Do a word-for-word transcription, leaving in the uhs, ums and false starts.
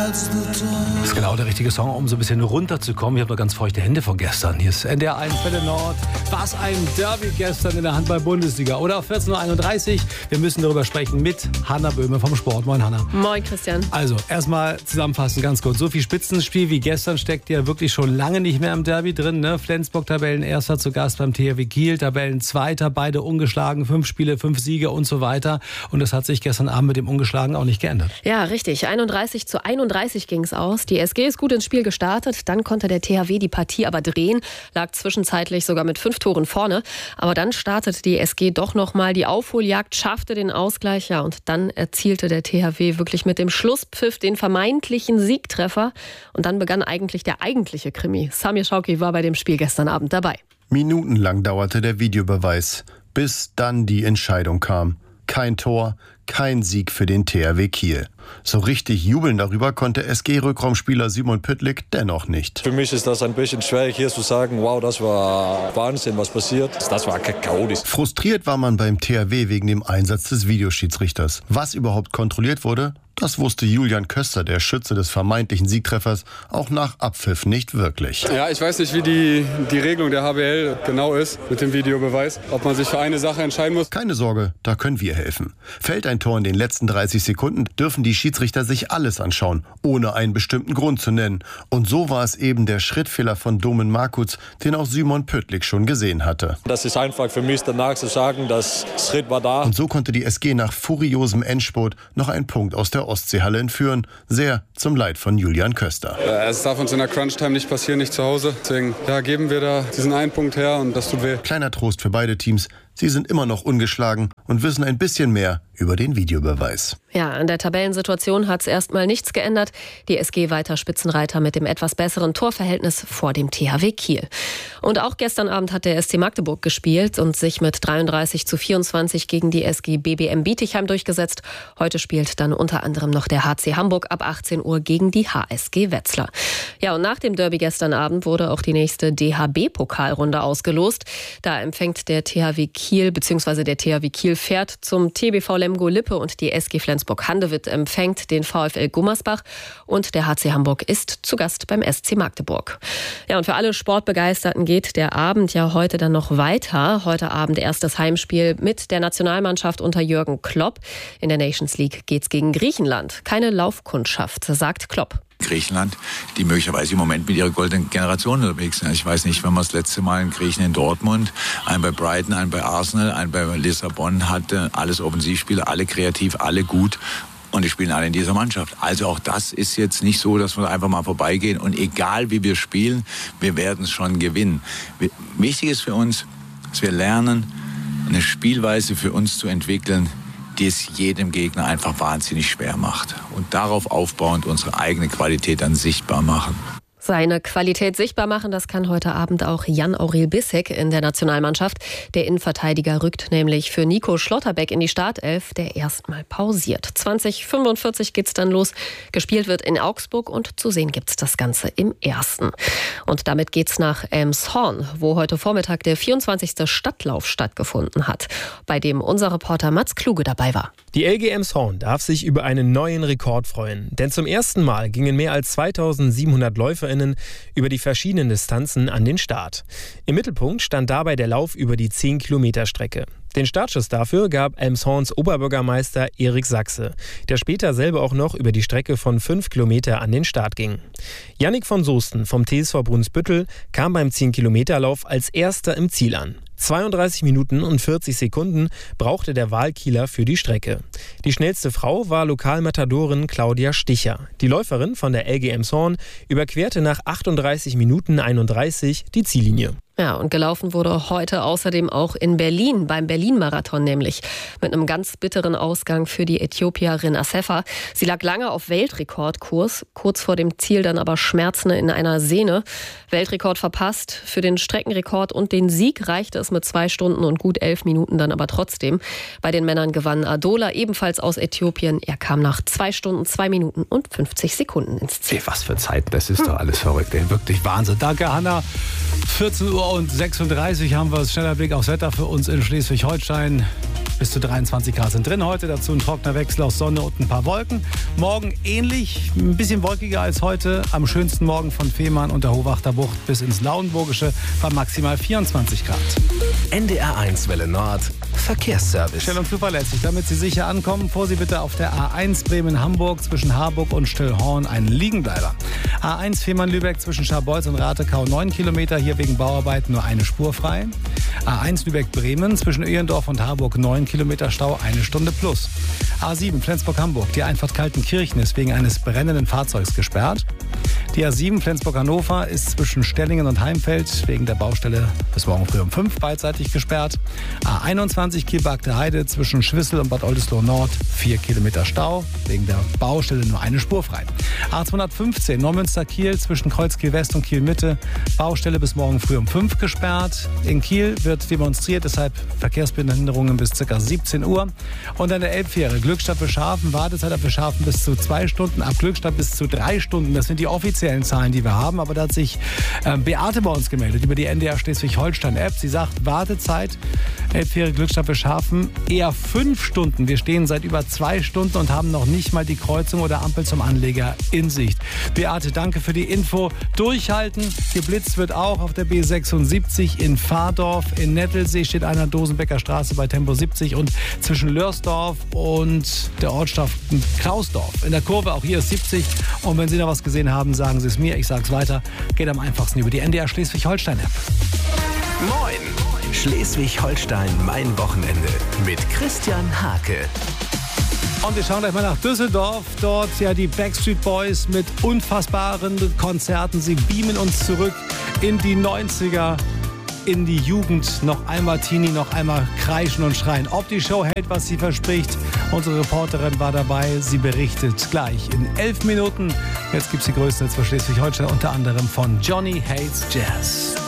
that's the time. Das ist genau der richtige Song, um so ein bisschen runterzukommen. Ich habe noch ganz feuchte Hände von gestern. Hier ist N D R eins Welle Nord. Was ein Derby gestern in der Handball-Bundesliga. Oder auf vierzehn Uhr einunddreißig. Wir müssen darüber sprechen mit Hanna Böhme vom Sport. Moin, Hanna. Moin, Christian. Also, erstmal zusammenfassen, ganz kurz. So viel Spitzenspiel wie gestern steckt ja wirklich schon lange nicht mehr im Derby drin. Ne? Flensburg Tabellenerster zu Gast beim T H W Kiel. Tabellenzweiter, beide ungeschlagen. Fünf Spiele, fünf Siege und so weiter. Und das hat sich gestern Abend mit dem Ungeschlagen auch nicht geändert. Ja, richtig. einunddreißig zu einunddreißig ging es aus. Die S G ist gut ins Spiel gestartet. Dann konnte der T H W die Partie aber drehen. Lag zwischenzeitlich sogar mit fünf Toren vorne. Aber dann startete die S G doch nochmal die Aufholjagd, schaffte den Ausgleich. Ja, und dann erzielte der T H W wirklich mit dem Schlusspfiff den vermeintlichen Siegtreffer. Und dann begann eigentlich der eigentliche Krimi. Samir Schauki war bei dem Spiel gestern Abend dabei. Minutenlang dauerte der Videobeweis, bis dann die Entscheidung kam. Kein Tor, kein Sieg für den T H W Kiel. So richtig jubeln darüber konnte S G-Rückraumspieler Simon Püttlik dennoch nicht. Für mich ist das ein bisschen schwierig hier zu sagen, wow, das war Wahnsinn, was passiert. Das war chaotisch. Frustriert war man beim T H W wegen dem Einsatz des Videoschiedsrichters. Was überhaupt kontrolliert wurde, das wusste Julian Köster, der Schütze des vermeintlichen Siegtreffers, auch nach Abpfiff nicht wirklich. Ja, ich weiß nicht, wie die, die Regelung der H B L genau ist mit dem Videobeweis. Ob man sich für eine Sache entscheiden muss. Keine Sorge, da können wir helfen. Fällt ein Tor in den letzten dreißig Sekunden, dürfen die Schiedsrichter sich alles anschauen, ohne einen bestimmten Grund zu nennen. Und so war es eben der Schrittfehler von Domen Markuc, den auch Simon Püttlik schon gesehen hatte. Das ist einfach für mich danach zu sagen, das Schritt war da. Und so konnte die S G nach furiosem Endspurt noch einen Punkt aus der Ostseehalle entführen. Sehr zum Leid von Julian Köster. Es darf uns in der Crunch-Time nicht passieren, nicht zu Hause. Deswegen ja, geben wir da diesen einen Punkt her und das tut weh. Kleiner Trost für beide Teams. Sie sind immer noch ungeschlagen und wissen ein bisschen mehr über den Videobeweis. Ja, an der Tabellensituation hat es erstmal nichts geändert. Die S G weiter Spitzenreiter mit dem etwas besseren Torverhältnis vor dem T H W Kiel. Und auch gestern Abend hat der S C Magdeburg gespielt und sich mit dreiunddreißig zu vierundzwanzig gegen die S G B B M Bietigheim durchgesetzt. Heute spielt dann unter anderem noch der H C Hamburg ab achtzehn Uhr gegen die H S G Wetzlar. Ja, und nach dem Derby gestern Abend wurde auch die nächste D H B-Pokalrunde ausgelost. Da empfängt der T H W Kiel bzw. der T H W Kiel fährt zum T B V Lemgo Lippe und die S G Flensburg-Handewitt empfängt den VfL Gummersbach und der H C Hamburg ist zu Gast beim S C Magdeburg. Ja, und für alle Sportbegeisterten geht der Abend ja heute dann noch weiter. Heute Abend erst das Heimspiel mit der Nationalmannschaft unter Jürgen Klopp. In der Nations League geht's gegen Griechenland. Keine Laufkundschaft, sagt Klopp. Griechenland, die möglicherweise im Moment mit ihrer goldenen Generation unterwegs sind. Ich weiß nicht, wenn man das letzte Mal einen Griechen in Dortmund, einen bei Brighton, einen bei Arsenal, einen bei Lissabon hatte, alles Offensivspieler, alle kreativ, alle gut. Und die spielen alle in dieser Mannschaft. Also auch das ist jetzt nicht so, dass wir einfach mal vorbeigehen. Und egal wie wir spielen, wir werden es schon gewinnen. Wichtig ist für uns, dass wir lernen, eine Spielweise für uns zu entwickeln, die es jedem Gegner einfach wahnsinnig schwer macht. Und darauf aufbauend unsere eigene Qualität dann sichtbar machen. Seine Qualität sichtbar machen, das kann heute Abend auch Jan-Aurel Bissek in der Nationalmannschaft. Der Innenverteidiger rückt nämlich für Nico Schlotterbeck in die Startelf, der erstmal pausiert. zwanzig fünfundvierzig geht's dann los. Gespielt wird in Augsburg und zu sehen gibt's das Ganze im Ersten. Und damit geht's nach Elmshorn, wo heute Vormittag der vierundzwanzigste Stadtlauf stattgefunden hat, bei dem unser Reporter Mats Kluge dabei war. Die L G Elmshorn darf sich über einen neuen Rekord freuen. Denn zum ersten Mal gingen mehr als zweitausendsiebenhundert LäuferInnen über die verschiedenen Distanzen an den Start. Im Mittelpunkt stand dabei der Lauf über die zehn Kilometer Strecke. Den Startschuss dafür gab Elmshorns Oberbürgermeister Erik Sachse, der später selber auch noch über die Strecke von fünf Kilometer an den Start ging. Jannik von Soesten vom T S V Brunsbüttel kam beim zehn Kilometer Lauf als erster im Ziel an. zweiunddreißig Minuten und vierzig Sekunden brauchte der Wahlkieler für die Strecke. Die schnellste Frau war Lokalmatadorin Claudia Sticher. Die Läuferin von der L G Elmshorn überquerte nach achtunddreißig Minuten einunddreißig die Ziellinie. Ja, und gelaufen wurde heute außerdem auch in Berlin, beim Berlin-Marathon nämlich. Mit einem ganz bitteren Ausgang für die Äthiopierin Assefa. Sie lag lange auf Weltrekordkurs, kurz vor dem Ziel dann aber Schmerzen in einer Sehne. Weltrekord verpasst. Für den Streckenrekord und den Sieg reichte es mit zwei Stunden und gut elf Minuten dann aber trotzdem. Bei den Männern gewann Adola, ebenfalls aus Äthiopien. Er kam nach zwei Stunden, zwei Minuten und fünfzig Sekunden ins Ziel. Was für Zeiten, das ist doch alles verrückt. Ey. Wirklich Wahnsinn. Danke, Hanna. vierzehn Uhr sechsunddreißig haben wir es. Schneller Blick aufs Wetter für uns in Schleswig-Holstein. bis zu dreiundzwanzig Grad sind drin heute. Dazu ein trockener Wechsel aus Sonne und ein paar Wolken. Morgen ähnlich, ein bisschen wolkiger als heute. Am schönsten Morgen von Fehmarn und der Hohwachter Bucht bis ins Lauenburgische bei maximal vierundzwanzig Grad. N D R eins Welle Nord, Verkehrsservice. Schnell und zuverlässig, damit Sie sicher ankommen, fuhr Sie bitte auf der A eins Bremen-Hamburg zwischen Harburg und Stillhorn einen Liegenbleiber. A eins Fehmarn-Lübeck zwischen Scharbeutz und Ratekau neun Kilometer, hier wegen Bauarbeiten nur eine Spur frei. A eins Lübeck-Bremen zwischen Öhrendorf und Harburg neun Kilometer Stau, eine Stunde plus. A sieben Flensburg-Hamburg, die Einfahrt Kaltenkirchen ist wegen eines brennenden Fahrzeugs gesperrt. Die A sieben Flensburg-Hannover ist zwischen Stellingen und Heimfeld wegen der Baustelle bis morgen früh um fünf beidseitig gesperrt. A einundzwanzig Kiel-Bargte Heide zwischen Schwissel und Bad Oldesloe Nord vier Kilometer Stau, wegen der Baustelle nur eine Spur frei. A zweihundertfünfzehn Neumünster-Kiel zwischen Kreuzkiel-West und Kiel-Mitte, Baustelle bis morgen früh um fünf gesperrt. In Kiel wird demonstriert, deshalb Verkehrsbehinderungen bis ca. siebzehn Uhr. Und an der Elbfähre Glückstadt Bischhafen, Wartezeit ab Bischhafen bis zu zwei Stunden, ab Glückstadt bis zu drei Stunden. Das sind die offiziellen Zahlen, die wir haben. Aber da hat sich äh, Beate bei uns gemeldet über die N D R Schleswig-Holstein-App. Sie sagt, Wartezeit, Elbfähre Glückstadt Bischhafen, eher fünf Stunden. Wir stehen seit über zwei Stunden und haben noch nicht mal die Kreuzung oder Ampel zum Anleger in Sicht. Beate, danke für die Info. Durchhalten. Geblitzt wird auch auf der B sechsundsiebzig in Fahrdorf. In Nettelsee steht einer Dosenbecker Straße bei Tempo siebzig und zwischen Lörsdorf und der Ortschaft Klausdorf. In der Kurve, auch hier ist siebzig. Und wenn Sie noch was gesehen haben, sagen Sie es mir. Ich sage es weiter. Geht am einfachsten über die N D R Schleswig-Holstein-App. Moin! Schleswig-Holstein, mein Wochenende mit Christian Hake. Und wir schauen gleich mal nach Düsseldorf. Dort ja die Backstreet Boys mit unfassbaren Konzerten. Sie beamen uns zurück in die neunziger, in die Jugend. Noch einmal Teenie, noch einmal kreischen und schreien. Ob die Show hält, was sie verspricht. Unsere Reporterin war dabei. Sie berichtet gleich in elf Minuten. Jetzt gibt es die größten für Schleswig-Holstein, unter anderem von Johnny Hates Jazz.